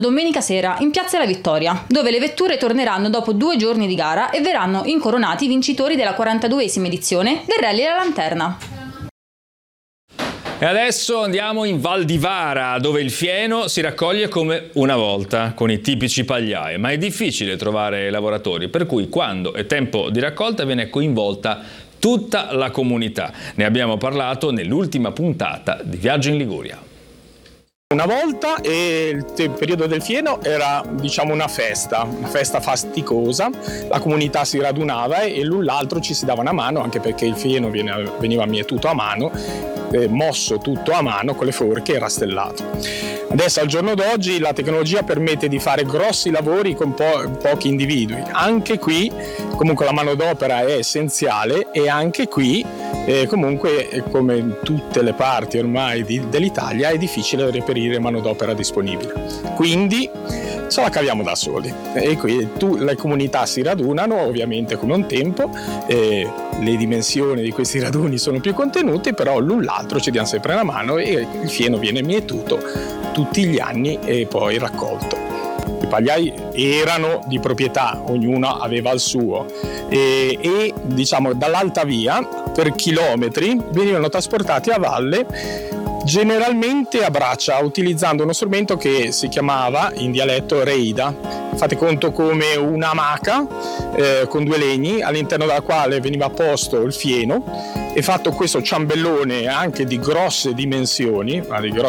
Domenica sera in Piazza della Vittoria, dove le vetture torneranno dopo 2 giorni di gara e verranno incoronati i vincitori della 42esima edizione del Rally della Lanterna. E adesso andiamo in Val di Vara, dove il fieno si raccoglie come una volta, con i tipici pagliai, ma è difficile trovare lavoratori, per cui quando è tempo di raccolta viene coinvolta tutta la comunità. Ne abbiamo parlato nell'ultima puntata di Viaggio in Liguria. Una volta il periodo del fieno era, diciamo, una festa fasticosa, la comunità si radunava e l'un l'altro ci si dava una mano, anche perché il fieno veniva mietuto a mano, mosso tutto a mano con le forche e rastellato. Adesso al giorno d'oggi la tecnologia permette di fare grossi lavori con pochi individui. Anche qui comunque la manodopera è essenziale e anche qui comunque, come in tutte le parti ormai dell'Italia, è difficile reperire manodopera disponibile. Quindi ce la caviamo da soli e qui le comunità si radunano ovviamente con un tempo, le dimensioni di questi raduni sono più contenute, però l'un l'altro ci diamo sempre la mano e il fieno viene mietuto tutti gli anni e poi raccolto. I pagliai erano di proprietà, ognuno aveva il suo e diciamo dall'alta via per chilometri venivano trasportati a valle, generalmente a braccia, utilizzando uno strumento che si chiamava in dialetto reida. Fate conto come un'amaca con 2 legni all'interno della quale veniva posto il fieno e fatto questo ciambellone anche di grosse dimensioni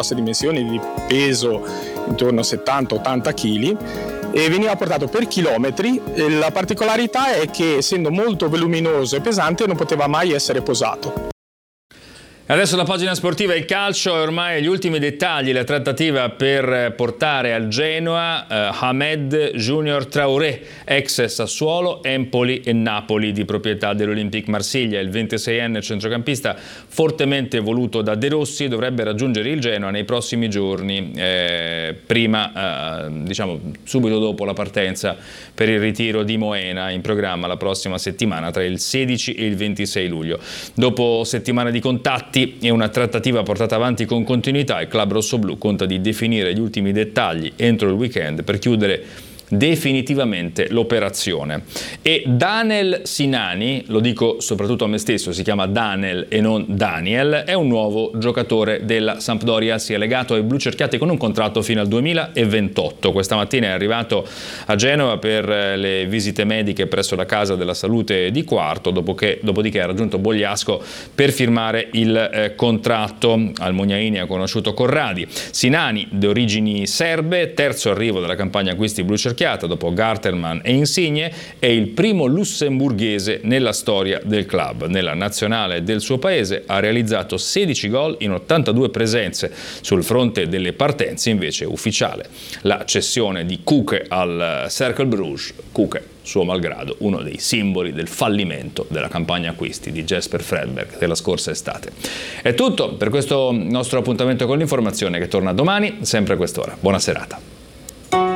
di peso intorno a 70-80 kg e veniva portato per chilometri. La particolarità è che, essendo molto voluminoso e pesante, non poteva mai essere posato. Adesso la pagina sportiva, il calcio, e ormai gli ultimi dettagli, la trattativa per portare al Genoa Ahmed Junior Traoré, ex Sassuolo, Empoli e Napoli, di proprietà dell'Olympique Marsiglia. Il 26enne centrocampista, fortemente voluto da De Rossi, dovrebbe raggiungere il Genoa nei prossimi giorni, diciamo subito dopo la partenza per il ritiro di Moena, in programma la prossima settimana tra il 16 e il 26 luglio. Dopo settimane di contatti e una trattativa portata avanti con continuità, il club rossoblù conta di definire gli ultimi dettagli entro il weekend per chiudere definitivamente l'operazione. E Daniel Sinani, lo dico soprattutto a me stesso, si chiama Daniel e non Daniel, è un nuovo giocatore della Sampdoria, si è legato ai blu cerchiati con un contratto fino al 2028. Questa mattina è arrivato a Genova per le visite mediche presso la Casa della Salute di Quarto, dopodiché ha raggiunto Bogliasco per firmare il contratto. Al Mognaini ha conosciuto Corradi. Sinani, di origini serbe, terzo arrivo della campagna acquisti blu cerchiati dopo Garterman e Insigne, è il primo lussemburghese nella storia del club. Nella nazionale del suo paese ha realizzato 16 gol in 82 presenze. Sul fronte delle partenze invece è ufficiale la cessione di Kuke al Cercle Bruges. Kuke, suo malgrado, uno dei simboli del fallimento della campagna acquisti di Jesper Fredberg della scorsa estate. È tutto per questo nostro appuntamento con l'informazione, che torna domani sempre a quest'ora. Buona serata.